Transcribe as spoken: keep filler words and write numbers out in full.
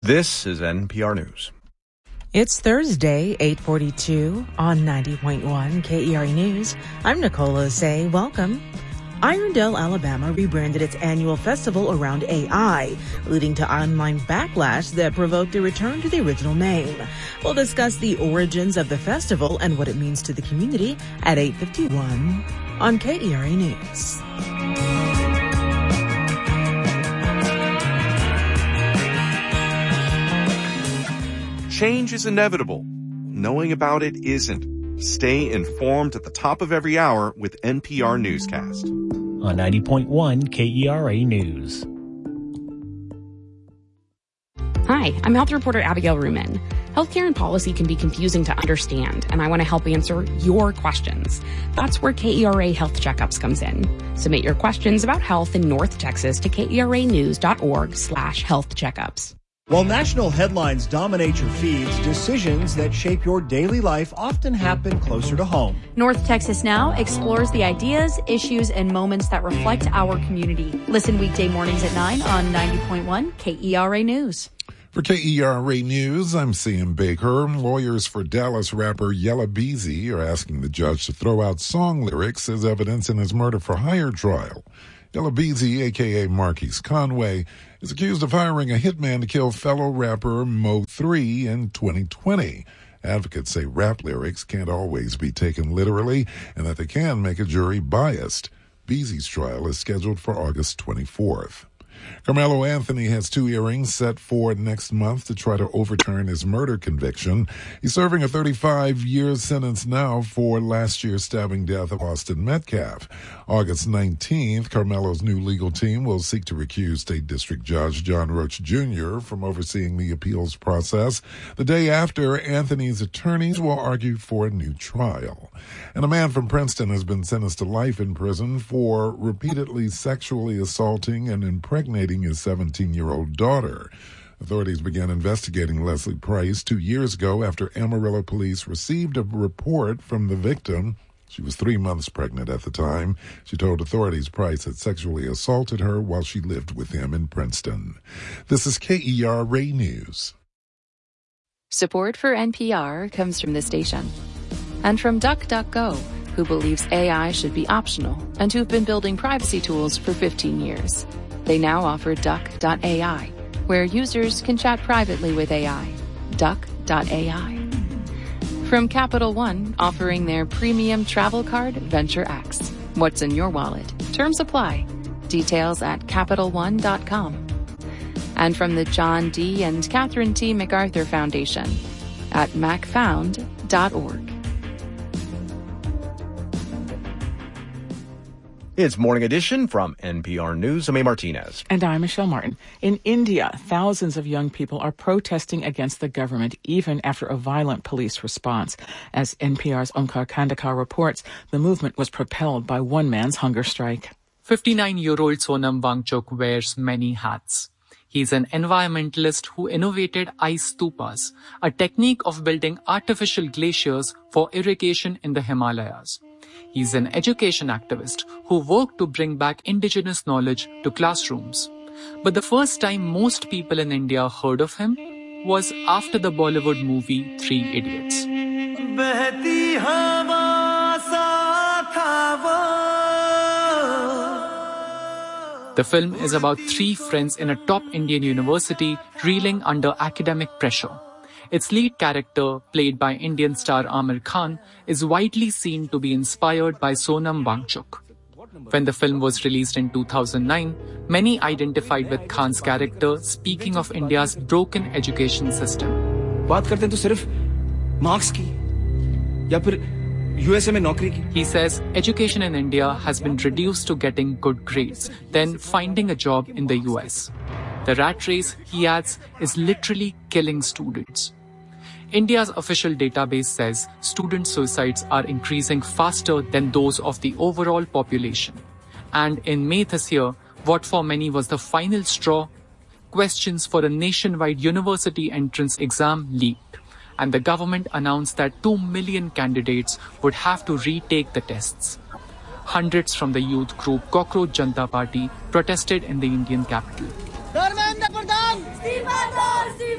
This is N P R News. It's Thursday, eight forty-two on ninety point one K E R A News. I'm Nicole Osei. Welcome. Irondale, Alabama rebranded its annual festival around A I, leading to online backlash that provoked a return to the original name. We'll discuss the origins of the festival and what it means to the community at eight fifty-one on K E R A News. Change is inevitable. Knowing about it isn't. Stay informed at the top of every hour with N P R Newscast. On ninety point one K E R A News. Hi, I'm health reporter Abigail Ruman. Healthcare and policy can be confusing to understand, and I want to help answer your questions. That's where K E R A Health Checkups comes in. Submit your questions about health in North Texas to keranews.org slash health checkups. While national headlines dominate your feeds, decisions that shape your daily life often happen closer to home. North Texas Now explores the ideas, issues, and moments that reflect our community. Listen weekday mornings at nine on ninety point one K E R A News. For K E R A News, I'm Sam Baker. Lawyers for Dallas rapper Yella Beezy are asking the judge to throw out song lyrics as evidence in his murder-for-hire trial. Yella Beezy, a k a. Marquise Conway, is accused of hiring a hitman to kill fellow rapper Mo three in twenty twenty. Advocates say rap lyrics can't always be taken literally and that they can make a jury biased. Beezy's trial is scheduled for August twenty-fourth. Carmelo Anthony has two hearings set for next month to try to overturn his murder conviction. He's serving a thirty-five-year sentence now for last year's stabbing death of Austin Metcalf. August nineteenth, Carmelo's new legal team will seek to recuse State District Judge John Roach Junior from overseeing the appeals process. The day after, Anthony's attorneys will argue for a new trial. And a man from Princeton has been sentenced to life in prison for repeatedly sexually assaulting and impregnating his seventeen-year-old daughter. Authorities began investigating Leslie Price two years ago after Amarillo police received a report from the victim. She was three months pregnant at the time. She told authorities Price had sexually assaulted her while she lived with him in Princeton. This is K E R A News. Support for N P R comes from this station and from DuckDuckGo, who believes A I should be optional and who've been building privacy tools for fifteen years. They now offer Duck dot A I, where users can chat privately with A I. Duck dot A I. From Capital One, offering their premium travel card, Venture X. What's in your wallet? Terms apply. Details at Capital One dot com. And from the John D. and Catherine T. MacArthur Foundation at mac found dot org. It's Morning Edition from N P R News. I'm A. Martinez. And I'm Michelle Martin. In India, thousands of young people are protesting against the government even after a violent police response. As N P R's Omkar Kandakar reports, the movement was propelled by one man's hunger strike. fifty-nine-year-old Sonam Wangchuk wears many hats. He's an environmentalist who innovated ice stupas, a technique of building artificial glaciers for irrigation in the Himalayas. He's an education activist who worked to bring back indigenous knowledge to classrooms. But the first time most people in India heard of him was after the Bollywood movie Three Idiots. The film is about three friends in a top Indian university reeling under academic pressure. Its lead character, played by Indian star Amir Khan, is widely seen to be inspired by Sonam Wangchuk. When the film was released in two thousand nine, many identified with Khan's character, speaking of India's broken education system. बात करते हैं तो सिर्फ marks की या फिर USA में नौकरी की. He says education in India has been reduced to getting good grades, then finding a job in the U S. The rat race, he adds, is literally killing students. India's official database says student suicides are increasing faster than those of the overall population. And in May this year, what for many was the final straw, questions for a nationwide university entrance exam leaked, and the government announced that two million candidates would have to retake the tests. Hundreds from the youth group Cockroach Janata Party protested in the Indian capital.